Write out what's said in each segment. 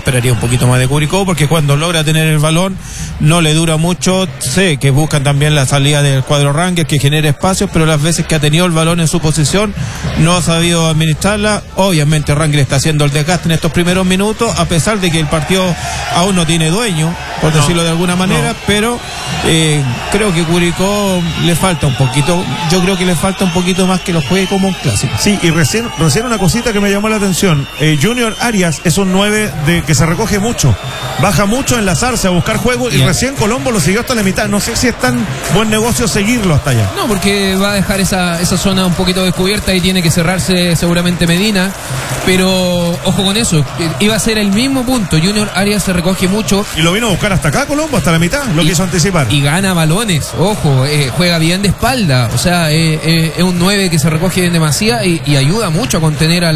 esperaría un poquito más de Curicó, porque cuando logra tener el balón no le dura mucho. Sé que buscan también la salida del cuadro Rangers, que genere espacios, pero las veces que ha tenido el balón en su posición no ha sabido administrarla. Obviamente Rangers está haciendo el desgaste en estos primeros minutos, a pesar de que el partido aún no tiene dueño, por decirlo de alguna manera, pero creo que Curicó le falta un poquito. Yo creo que le falta un poquito más que lo juegue como un clásico. Sí, y recién una cosita que me llamó la atención. Junior Arias es un 9 que se recoge mucho, baja mucho a enlazarse, a buscar juego, y recién Colombo lo siguió hasta la mitad. No sé si es tan buen negocio seguirlo hasta allá. No, porque va a dejar esa zona un poquito descubierta y tiene que cerrarse seguramente Medina, pero ojo con eso, iba a ser el mismo punto. Junior Arias se recoge mucho. Y lo vino a buscar hasta acá Colombo, hasta la mitad, lo quiso anticipar. Y gana balones, ojo, juega bien de espalda, o sea, es un 9 que se recoge en demasía y ayuda mucho a contener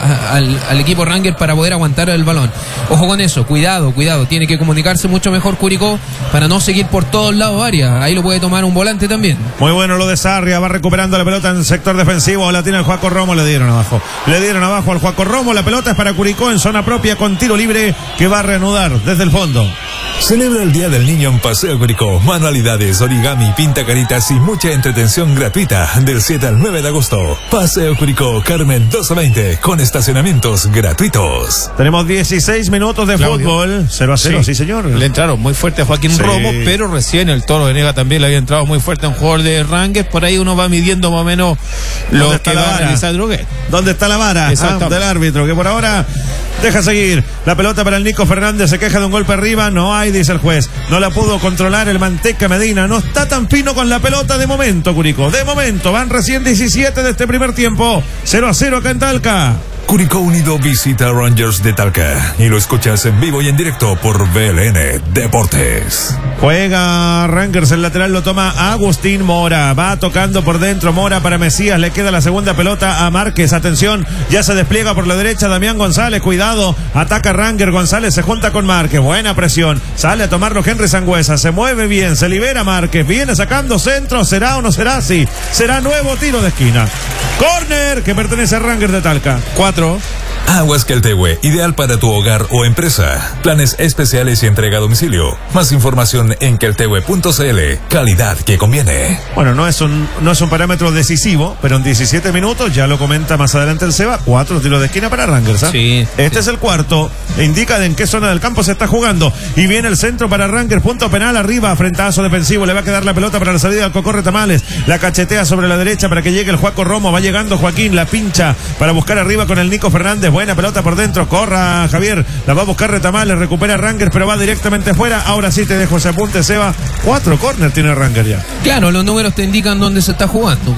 al equipo Rangers para poder aguantar el balón. Ojo con eso, cuidado, tiene que comunicarse mucho mejor Curicó para no seguir por todos lados Arias, ahí lo puede tomar un volante también. Muy bueno lo de Sarria, va recuperando la pelota en el sector defensivo, la tiene el Joaco Romo, le dieron abajo al Joaco Romo, la pelota es para Curicó en zona propia con tiro libre que va a reanudar desde el fondo. Celebra el Día del Niño en Paseo Curicó. Manualidades, origami, pinta caritas y mucha entretención gratuita del 7 al 9 de agosto. Paseo Curicó, Carmen 1220, con estacionamientos gratuitos. Tenemos 16 minutos de fútbol. 0-0, sí señor. Le entraron muy fuerte a Joaquín Romo, pero recién el Toro Venegas también le había entrado muy fuerte a un jugador de Rangers. Por ahí uno va midiendo más o menos lo que va a realizar Droguet. ¿Dónde está la vara del árbitro? Que por ahora deja seguir. La pelota para el Nico Fernández, se queja de un golpe arriba. No hay, dice el juez. No la pudo controlar el Manteca Medina. No está tan fino con la pelota de momento, Curicó. De momento, van recién 17 de este primer tiempo. 0-0 acá en Talca. Curicó Unido visita a Rangers de Talca y lo escuchas en vivo y en directo por BLN Deportes. Juega Rangers, el lateral lo toma Agustín Mora, va tocando por dentro Mora para Mesías, le queda la segunda pelota a Márquez, atención, ya se despliega por la derecha Damián González, cuidado, ataca Rangers, González se junta con Márquez, buena presión, sale a tomarlo Henry Sangüesa, se mueve bien, se libera Márquez, viene sacando centro, ¿será o no será? Sí, será nuevo tiro de esquina. Córner que pertenece a Rangers de Talca. 4. Aguas Queltehue, ideal para tu hogar o empresa. Planes especiales y entrega a domicilio. Más información en queltehue.cl. Calidad que conviene. Bueno, no es un parámetro decisivo, pero en 17 minutos, ya lo comenta más adelante el Seba, 4 tiros de esquina para Rangers. Sí. Este es el cuarto, indica en qué zona del campo se está jugando. Y viene el centro para Rangers, punto penal arriba, frentazo defensivo, le va a quedar la pelota para la salida al Cocorre Tamales. La cachetea sobre la derecha para que llegue el Joaco Romo, va llegando Joaquín, la pincha para buscar arriba con el Nico Fernández. Buena pelota por dentro, corra Javier, la va a buscar Retamales, recupera Rangers, pero va directamente fuera. Ahora sí te dejo ese apunte, Seba. 4 corners tiene Rangers ya. Claro, los números te indican dónde se está jugando.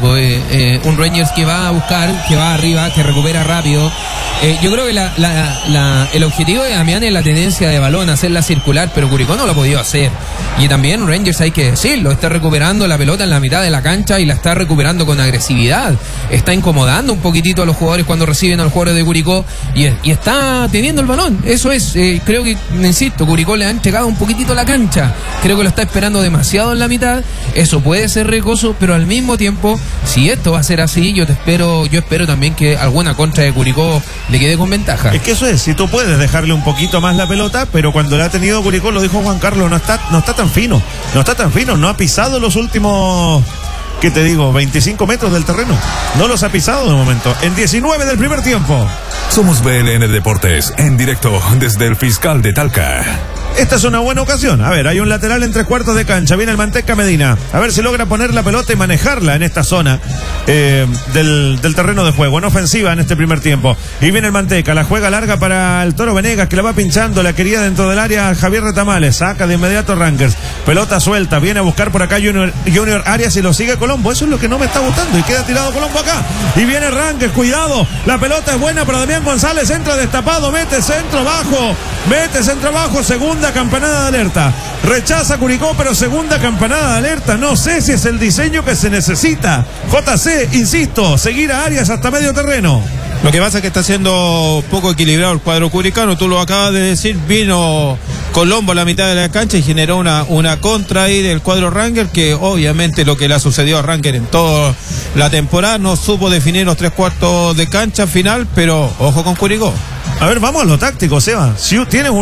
Un Rangers que va a buscar, que va arriba, que recupera rápido. Yo creo que el objetivo de Damián es la tendencia de balón, hacerla circular, pero Curicó no lo ha podido hacer. Y también Rangers, hay que decirlo, está recuperando la pelota en la mitad de la cancha y la está recuperando con agresividad. Está incomodando un poquitito a los jugadores cuando reciben a los jugadores de Curicó y está teniendo el balón. Eso es, creo que, insisto, Curicó le ha entregado un poquitito la cancha. Creo que lo está esperando demasiado en la mitad. Eso puede ser riesgoso, pero al mismo tiempo, si esto va a ser así, yo espero también que alguna contra de Curicó le quede con ventaja. Es que eso es, si tú puedes dejarle un poquito más la pelota, pero cuando la ha tenido Curicó, lo dijo Juan Carlos, no está tan fino, no ha pisado los últimos, ¿qué te digo? 25 metros del terreno, no los ha pisado de momento, en 19 del primer tiempo. Somos BLN Deportes, en directo desde el Fiscal de Talca. Esta es una buena ocasión. A ver, hay un lateral en 3/4 de cancha. Viene el Manteca Medina. A ver si logra poner la pelota y manejarla en esta zona del terreno de juego. En ofensiva en este primer tiempo. Y viene el Manteca. La juega larga para el Toro Venegas, que la va pinchando. La quería dentro del área Javier Retamales. Saca de inmediato Rangers. Pelota suelta. Viene a buscar por acá Junior Arias y lo sigue Colombo. Eso es lo que no me está gustando. Y queda tirado Colombo acá. Y viene Rangers. Cuidado. La pelota es buena para Damián González. Entra destapado. Mete centro bajo. Segunda campanada de alerta. Rechaza Curicó, pero segunda campanada de alerta. No sé si es el diseño que se necesita. JC, insisto, seguir a Arias hasta medio terreno. Lo que pasa es que está siendo poco equilibrado el cuadro curicano, tú lo acabas de decir, vino Colombo a la mitad de la cancha y generó una contra ahí del cuadro Rangers, que obviamente lo que le ha sucedido a Rangers en toda la temporada, no supo definir los 3/4 de cancha final, pero ojo con Curicó. A ver, vamos a lo táctico, Seba. Si tienes